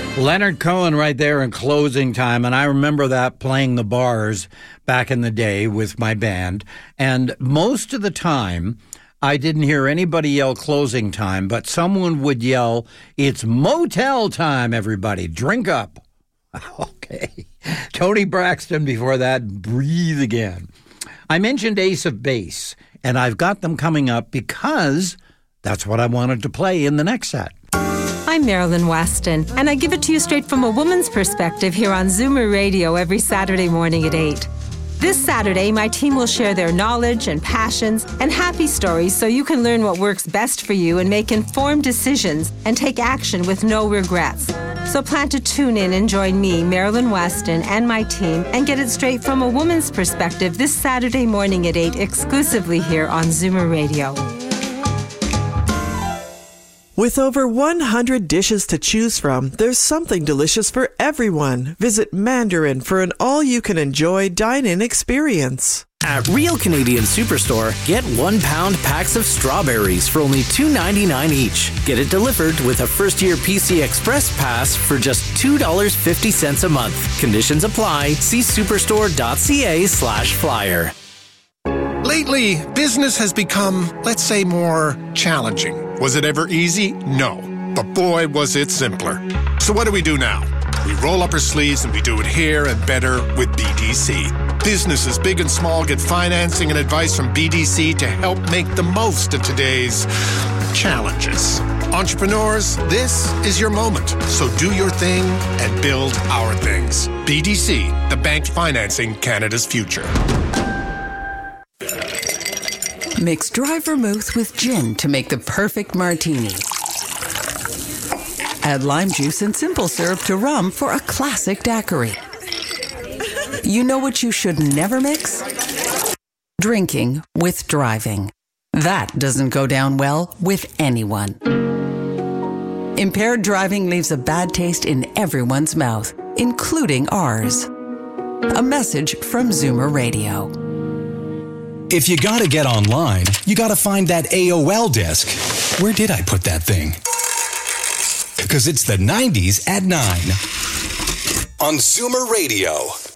Leonard Cohen right there in Closing Time, and I remember that playing the bars back in the day with my band, and most of the time I didn't hear anybody yell closing time, but someone would yell, "It's motel time, everybody, drink up." Okay. Tony Braxton before that, Breathe Again. I mentioned Ace of Base, and I've got them coming up because that's what I wanted to play in the next set. I'm Marilyn Weston, and I give it to you straight from a woman's perspective here on Zoomer Radio every Saturday morning at 8. This Saturday, my team will share their knowledge and passions and happy stories so you can learn what works best for you and make informed decisions and take action with no regrets. So plan to tune in and join me, Marilyn Weston, and my team and get it straight from a woman's perspective this Saturday morning at 8 exclusively here on Zoomer Radio. With over 100 dishes to choose from, there's something delicious for everyone. Visit Mandarin for an all-you-can-enjoy dine-in experience. At Real Canadian Superstore, get 1-pound packs of strawberries for only $2.99 each. Get it delivered with a first-year PC Express pass for just $2.50 a month. Conditions apply. See superstore.ca/flyer. Lately, business has become, let's say, more challenging. Was it ever easy? No. But boy, was it simpler. So what do we do now? We roll up our sleeves and we do it here and better with BDC. Businesses big and small get financing and advice from BDC to help make the most of today's challenges. Entrepreneurs, this is your moment. So do your thing and build our things. BDC, the bank financing Canada's future. Mix dry vermouth with gin to make the perfect martini. Add lime juice and simple syrup to rum for a classic daiquiri. You know what you should never mix? Drinking with driving. That doesn't go down well with anyone. Impaired driving leaves a bad taste in everyone's mouth, including ours. A message from Zoomer Radio. If you gotta get online, you gotta find that AOL disk. Where did I put that thing? Because it's the 90s at 9 on Zoomer Radio.